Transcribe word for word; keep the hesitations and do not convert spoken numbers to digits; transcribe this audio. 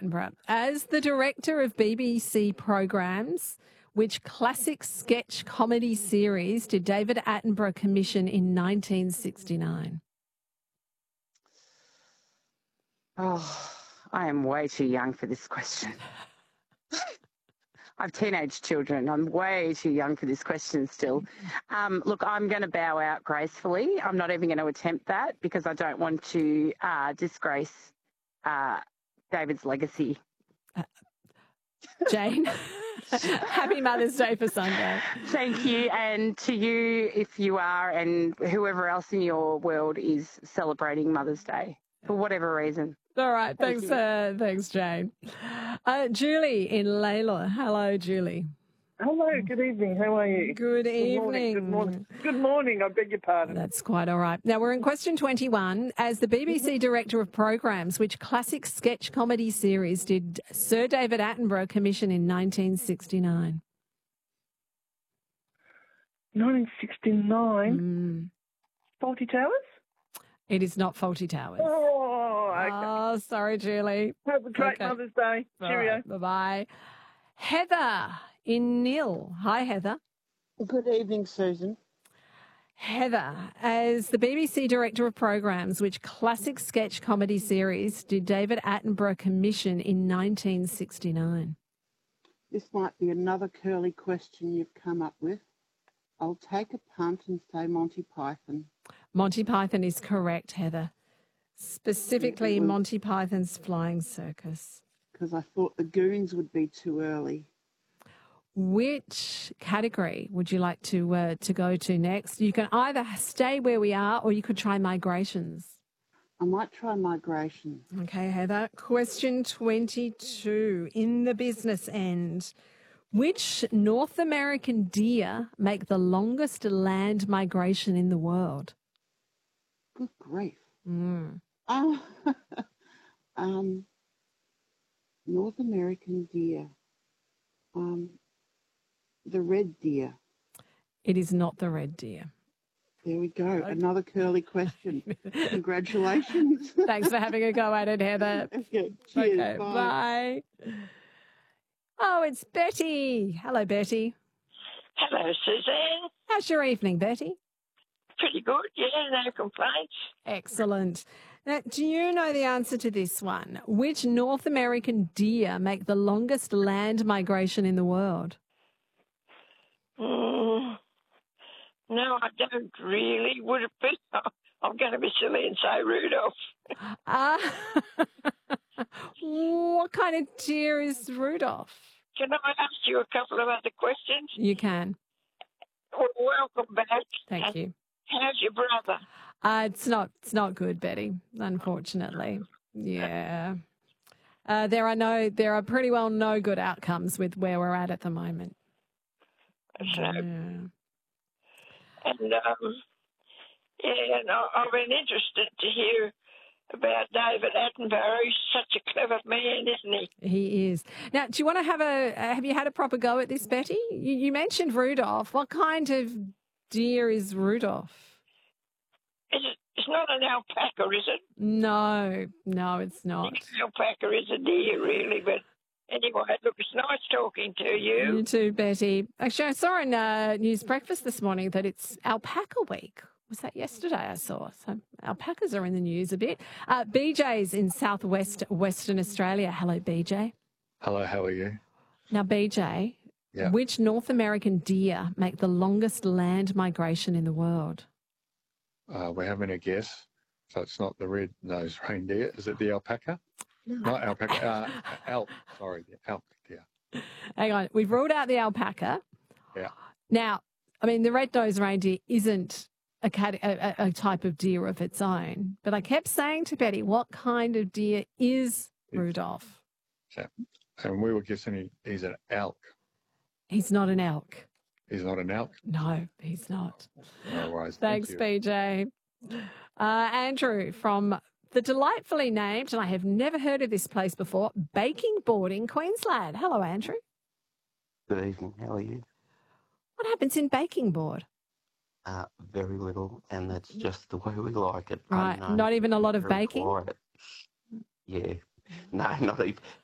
Attenborough. As the director of B B C programs, which classic sketch comedy series did David Attenborough commission in nineteen sixty-nine? Oh, I am way too young for this question. I have teenage children. I'm way too young for this question still. Um, look, I'm going to bow out gracefully. I'm not even going to attempt that because I don't want to uh, disgrace uh, David's legacy. Uh, Jane, happy Mother's Day for Sunday. Thank you. And to you, if you are, and whoever else in your world is celebrating Mother's Day for whatever reason. All right. Thank Thanks, uh, thanks, Jane. Uh, Julie in Layla. Hello, Julie. Hello. Good evening. How are you? Good, good evening. Morning, good morning. Good morning. I beg your pardon. That's quite all right. Now, we're in question twenty-one. As the B B C Director of Programs, which classic sketch comedy series did Sir David Attenborough commission in nineteen sixty-nine? nineteen sixty-nine? Mm. Fawlty Towers? It is not Fawlty Towers. Oh, okay. Oh, sorry, Julie. Have a great Okay. Mother's Day. Cheerio. Right, bye-bye. Heather in Nil. Hi, Heather. Good evening, Susan. Heather, as the B B C Director of Programs, which classic sketch comedy series did David Attenborough commission in nineteen sixty-nine? This might be another curly question you've come up with. I'll take a punt and say Monty Python. Monty Python is correct, Heather. Specifically, Monty Python's Flying Circus. Because I thought the Goons would be too early. Which category would you like to uh, to go to next? You can either stay where we are or you could try migrations. I might try migration. Okay, Heather. Question twenty-two. In the business end, which North American deer make the longest land migration in the world? Good grief. Mm. Uh, um, North American deer. Um, the red deer. It is not the red deer. There we go. Another curly question. Congratulations. Thanks for having a go at it, Heather. Okay, cheers. Okay, bye. bye. Oh, it's Betty. Hello, Betty. Hello, Suzanne. How's your evening, Betty? Pretty good, yeah, no complaints. Excellent. Now, do you know the answer to this one? Which North American deer make the longest land migration in the world? Mm, no, I don't really. Would it be? I'm going to be silly and say Rudolph. Ah, uh, what kind of deer is Rudolph? Can I ask you a couple of other questions? You can. Well, welcome back. Thank you. How's your brother? Uh, it's not. It's not good, Betty. Unfortunately, yeah. Uh, there are no. There are pretty well no good outcomes with where we're at at the moment. So, Yeah. and um, yeah, and I, I've been interested to hear about David Attenborough. He's such a clever man, isn't he? He is. Now, do you want to have a? Have you had a proper go at this, Betty? You, you mentioned Rudolph. What kind of deer is Rudolph? Is it, it's not an alpaca, is it? No, no, it's not. An alpaca is a deer, really, but anyway, look, it's nice talking to you. You too, Betty. Actually, I saw on uh, News Breakfast this morning that it's Alpaca Week. Was that yesterday I saw? So alpacas are in the news a bit. Uh, B J's in southwest Western Australia. Hello, B J. Hello, how are you? Now, B J, Yeah. which North American deer make the longest land migration in the world? Uh, we're having a guess. So it's not the red-nosed reindeer. Is it the alpaca? Not alpaca. Uh, elk. Sorry, the elk deer. Hang on. We've ruled out the alpaca. Yeah. Now, I mean, the red-nosed reindeer isn't a, cat, a, a type of deer of its own. But I kept saying to Betty, what kind of deer is Rudolph? So, and we were guessing he, he's an elk. He's not an elk. He's not an elk? No, he's not. No worries. Thanks, Thank B J. Uh, Andrew from the delightfully named, and I have never heard of this place before, Baking Board in Queensland. Hello, Andrew. Good evening. How are you? What happens in Baking Board? Uh, very little, and that's just the way we like it. Right, Unknown, not even a lot of very baking? quiet. Yeah. No, not even.